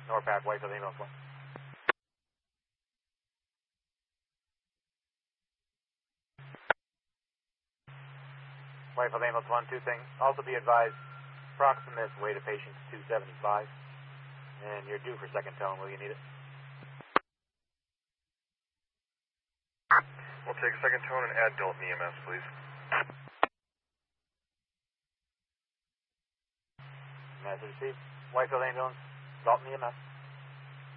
Norpac, Whitefield Ambulance 1. Whitefield Ambulance 1, two things. Also be advised, approximate weight of patient is 275. And you're due for second tone. Will you need it? We'll take second tone and add Dalton EMS, please. Message received. Whitefield Ambulance, Dalton EMS.